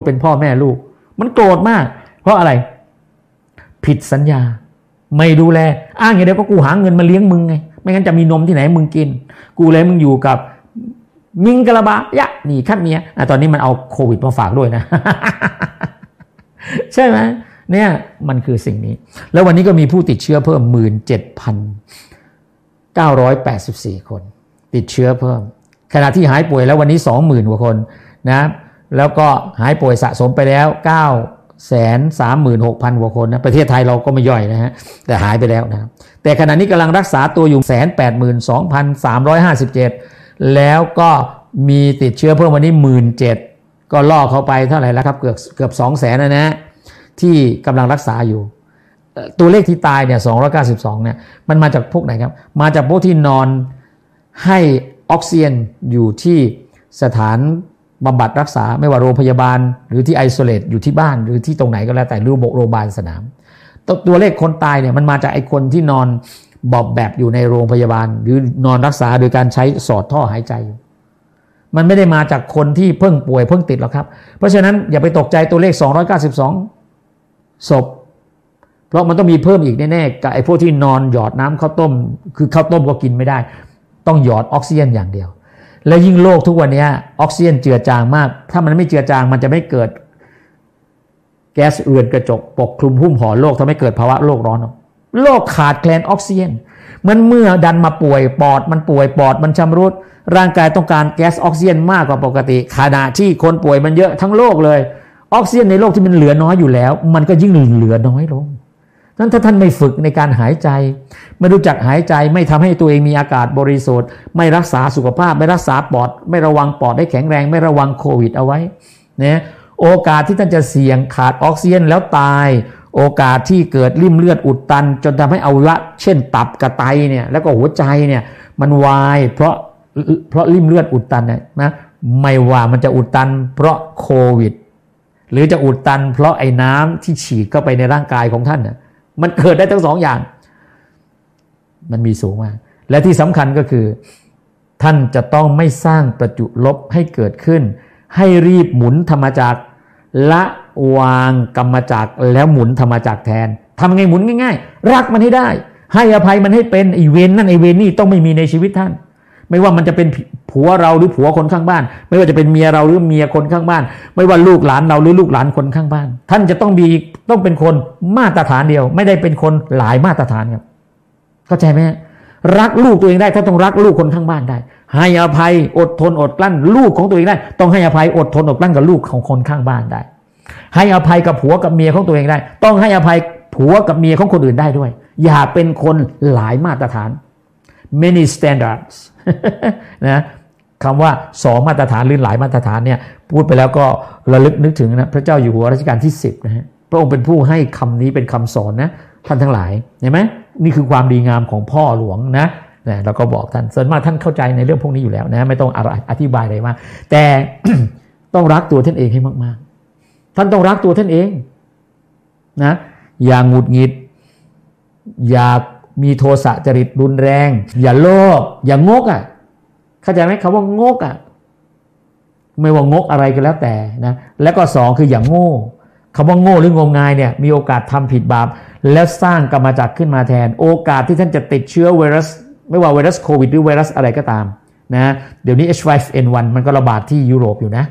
เป็นพ่อแม่ลูกมันโกรธมากเพราะอะไรผิดสัญญาไม่ดูแลอ้างอย่างเดียวก็กูหาเงินมาเลี้ยงมึงไงไม่งั้นจะมีนมที่ไหนมึงกินกูเลยมึงอยู่กับมิงกะลาบะยะนี่ขั้นเมียตอนนี้มันเอาโควิดมาฝากด้วยนะ ใช่ไหมเนี่ยมันคือสิ่งนี้แล้ววันนี้ก็มีผู้ติดเชื้อเพิ่ม 17,984 คนติดเชื้อเพิ่มขณะที่หายป่วยแล้ววันนี้ 20,000 กว่าคนนะแล้วก็หายป่วยสะสมไปแล้ว 936,000 กว่าคนนะประเทศไทยเราก็ไม่ย่อยนะฮะแต่หายไปแล้วนะแต่ขณะนี้กำลังรักษาตัวอยู่ 182,357 แล้วก็มีติดเชื้อเพิ่มวันนี้ 17,000 ก็ล่อเข้าไปเท่าไหร่แล้วครับเกือบ 200,000 นะที่กำลังรักษาอยู่ตัวเลขที่ตายเนี่ย292เนี่ยมันมาจากพวกไหนครับมาจากพวกที่นอนให้ออกซิเจนอยู่ที่สถานบำบัดรักษาไม่ว่าโรงพยาบาลหรือที่ไอโซเลตอยู่ที่บ้านหรือที่ตรงไหนก็แล้วแต่หรือโรงพยาบาลสนามตัวเลขคนตายเนี่ยมันมาจากไอ้คนที่นอนบอบแบบอยู่ในโรงพยาบาลหรือนอนรักษาโดยการใช้สอดท่อหายใจมันไม่ได้มาจากคนที่เพิ่งป่วยเพิ่งติดหรอกครับเพราะฉะนั้นอย่าไปตกใจตัวเลข292ศพเพราะมันต้องมีเพิ่มอีกแน่ๆกับไอ้พวกที่นอนหยอดน้ำข้าวต้มคือข้าวต้มก็กินไม่ได้ต้องหยอดออกซิเจนอย่างเดียวและยิ่งโลกทุกวันนี้ออกซิเจนเจือจางมากถ้ามันไม่เจือจางมันจะไม่เกิดแก๊สเรือนกระจกปกคลุมหุ้มห่อโลกทำให้เกิดภาวะโลกร้อนโลกขาดแคลนออกซิเจนมันเมื่อดันมาป่วยปอดมันป่วยปอดมันชำรุดร่างกายต้องการแก๊สออกซิเจนมากกว่าปกติขณะที่คนป่วยมันเยอะทั้งโลกเลยออกซิเจนในโลกที่มันเหลือน้อยอยู่แล้วมันก็ยิ่งเหลือน้อยลงนั้นถ้าท่านไม่ฝึกในการหายใจไม่รู้จักหายใจไม่ทำให้ตัวเองมีอากาศบริสุทธิ์ไม่รักษาสุขภาพไม่รักษาปอดไม่ระวังปอดให้แข็งแรงไม่ระวังโควิดเอาไว้นะโอกาสที่ท่านจะเสี่ยงขาดออกซิเจนแล้วตายโอกาสที่เกิดริ่มเลือดอุดตันจนทำให้อวัยวะเช่นตับกระไตเนี่ยแล้วก็หัวใจเนี่ยมันวายเพราะริ่มเลือดอุดตันเนี่ยนะไม่ว่ามันจะอุดตันเพราะโควิดหรือจะอุดตันเพราะไอ้น้ำที่ฉีดเข้าไปในร่างกายของท่านเนี่ยมันเกิดได้ทั้งสองอย่างมันมีสูงมากและที่สำคัญก็คือท่านจะต้องไม่สร้างประจุลบให้เกิดขึ้นให้รีบหมุนธรรมจักรละวางกรรมจักรแล้วหมุนธรรมจักรแทนทำไงหมุนง่ายๆรักมันให้ได้ให้อภัยมันให้เป็นไอเวรนั่นไอเวรนี่ต้องไม่มีในชีวิตท่านไม่ว่ามันจะเป็นผัวเราหรือผัวคนข้างบ้านไม่ว่าจะเป็นเมียเราหรือเมียคนข้างบ้านไม่ว่าลูกหลานเราหรือลูกหลานคนข้างบ้านท่านจะต้องเป็นคนมาตรฐานเดียวไม่ได้เป็นคนหลายมาตรฐานครับเข้าใจไหมรักลูกตัวเองได้ถ้าต้องรักลูกคนข้างบ้านได้ให้อภัยอดทนอดกลั้นลูกของตัวเองได้ต้องให้อภัยอดทนอดกลั้นกับลูกของคนข้างบ้านได้ให้อภัยกับผัวกับเมียของตัวเองได้ต้องให้อภัยผัวกับเมียของคนอื่นได้ด้วยอย่าเป็นคนหลายมาตรฐาน many standards นะคำว่า2มาตรฐานหรือหลายมาตรฐานเนี่ยพูดไปแล้วก็ระลึกนึกถึงนะพระเจ้าอยู่หัวรัชกาลที่10นะฮะพระองค์เป็นผู้ให้คำนี้เป็นคำสอนนะท่านทั้งหลายเห็นไหมนี่คือความดีงามของพ่อหลวงนะเราก็บอกท่านส่วนมากท่านเข้าใจในเรื่องพวกนี้อยู่แล้วนะไม่ต้องอธิบายอะไรมากแต่ ต้องรักตัวท่านเองให้มากๆท่านต้องรักตัวท่านเองนะอย่าหงุดหงิดอย่ามีโทสะจริตรุนแรงอย่าโลภอย่างงกเข้าใจไหมคำว่างกไม่ว่างกอะไรก็แล้วแต่นะแล้วก็2คืออย่างโง่คำว่าโง่หรืองมงายเนี่ยมีโอกาสทำผิดบาปแล้วสร้างกรรมจักรขึ้นมาแทนโอกาสที่ท่านจะติดเชื้อไวรัสไม่ว่าไวรัสโควิดหรือไวรัสอะไรก็ตามนะเดี๋ยวนี้ H5N1 มันก็ระบาดที่ยุโรปอยู่นะ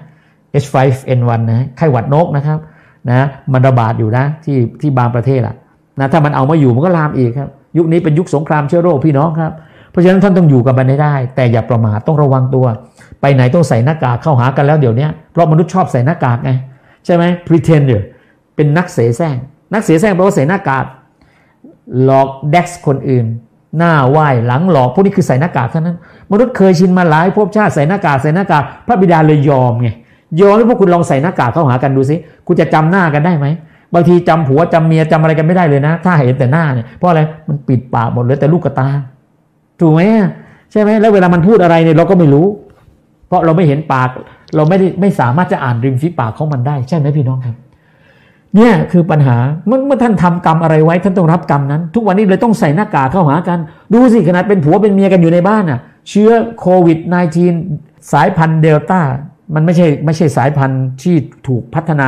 H5N1 นะไข้หวัดนกนะครับนะมันระบาดอยู่นะที่บางประเทศนะถ้ามันเอามาอยู่มันก็ลามอีกครับยุคนี้เป็นยุคสงครามเชื้อโรคพี่น้องครับเพราะฉะนั้นท่านต้องอยู่กับมันได้แต่อย่าประมาทต้องระวังตัวไปไหนต้องใส่หน้ากากเข้าหากันแล้วเดี๋ยวนี้เพราะมนุษย์ชอบใส่หน้ากากไงใช่ไหม pretender เป็นนักเสแสร้งแปลว่าใส่หน้ากากหลอกเด็กคนอื่นหน้าไหว้หลังหลอกพวกนี้คือใส่หน้ากากเท่านั้นมนุษย์เคยชินมาหลายภพชาติใส่หน้ากากพระบิดาเลยยอมไงยอมให้พวกคุณลองใส่หน้ากากเข้าหากันดูสิคุณจะจำหน้ากันได้ไหมบางทีจำผัวจำเมียจำอะไรกันไม่ได้เลยนะถ้าเห็นแต่หน้าเนี่ยเพราะอะไรมันปิดปากหมดเลยแต่ลูกตาถูกไหมใช่ไหมแล้วเวลามันพูดอะไรเนี่ยเราก็ไม่รู้เพราะเราไม่เห็นปากเราไม่สามารถจะอ่านริมฝีปากของมันได้ใช่ไหมพี่น้องครับเนี่ยคือปัญหาเมื่อท่านทำกรรมอะไรไว้ท่านต้องรับกรรมนั้นทุกวันนี้เลยต้องใส่หน้ากากเข้าหากันดูสิขนาดเป็นผัวเป็นเมียกันอยู่ในบ้านเชื้อโควิด -19 สายพันธุ์เดลต้ามันไม่ใช่สายพันธุ์ที่ถูกพัฒนา